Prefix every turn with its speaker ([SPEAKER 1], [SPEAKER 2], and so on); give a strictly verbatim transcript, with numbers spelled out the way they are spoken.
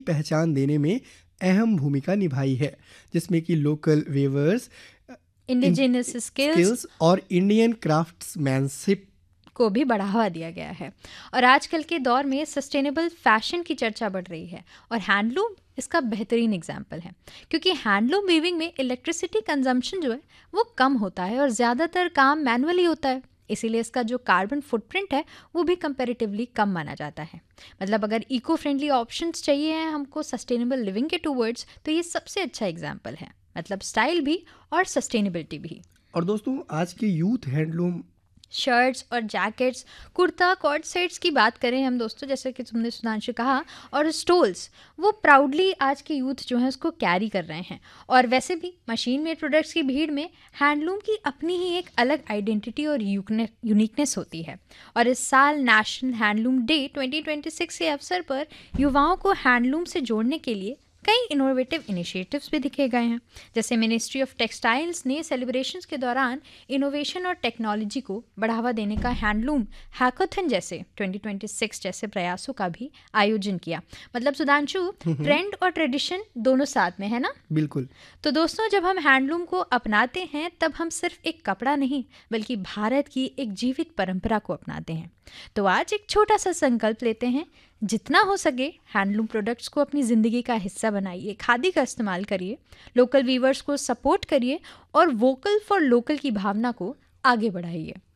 [SPEAKER 1] पहचान देने में अहम भूमिका निभाई है, जिसमें कि local weavers,
[SPEAKER 2] indigenous skills
[SPEAKER 1] skills और इंडियन क्राफ्ट्समैनशिप
[SPEAKER 2] को भी बढ़ावा दिया गया है। और आजकल के दौर में सस्टेनेबल फैशन की चर्चा बढ़ रही है और हैंडलूम इसका बेहतरीन एग्जाम्पल है, क्योंकि हैंडलूम वीविंग में इलेक्ट्रिसिटी कंजम्पशन जो है वो कम होता है और ज़्यादातर काम मैनुअली होता है, इसीलिए इसका जो कार्बन फुटप्रिंट है वो भी कंपैरेटिवली कम माना जाता है। मतलब अगर इको फ्रेंडली ऑप्शंस चाहिए हैं हमको सस्टेनेबल लिविंग के टूवर्ड्स, तो ये सबसे अच्छा एग्जाम्पल है, मतलब स्टाइल भी और सस्टेनेबिलिटी भी।
[SPEAKER 1] और दोस्तों आज के यूथ हैंडलूम
[SPEAKER 2] शर्ट्स और जैकेट्स, कुर्ता, कॉर्ड सेट्स की बात करें हम दोस्तों, जैसे कि तुमने सुधांशु कहा, और स्टोल्स, वो प्राउडली आज के यूथ जो है उसको कैरी कर रहे हैं। और वैसे भी मशीन मेड प्रोडक्ट्स की भीड़ में हैंडलूम की अपनी ही एक अलग आइडेंटिटी और यूनिकनेस होती है। और इस साल national handloom day twenty twenty six के अवसर पर युवाओं को हैंडलूम से जोड़ने के लिए कई इनोवेटिव इनिशिएटिव्स भी दिखे गए हैं। जैसे मिनिस्ट्री ऑफ टेक्सटाइल्स ने सेलिब्रेशंस के दौरान इनोवेशन और टेक्नोलॉजी को बढ़ावा देने का हैंडलूम हैकाथन जैसे ट्वेंटी ट्वेंटी सिक्स जैसे प्रयासों का भी आयोजन किया। मतलब सुधांशु, ट्रेंड और ट्रेडिशन दोनों साथ में है ना।
[SPEAKER 1] बिल्कुल।
[SPEAKER 2] तो दोस्तों जब हम हैंडलूम को अपनाते हैं तब हम सिर्फ एक कपड़ा नहीं बल्कि भारत की एक जीवित परंपरा को अपनाते हैं। तो आज एक छोटा सा संकल्प लेते हैं, जितना हो सके हैंडलूम प्रोडक्ट्स को अपनी ज़िंदगी का हिस्सा बनाइए, खादी का इस्तेमाल करिए, लोकल वीवर्स को सपोर्ट करिए और वोकल फॉर लोकल की भावना को आगे बढ़ाइए।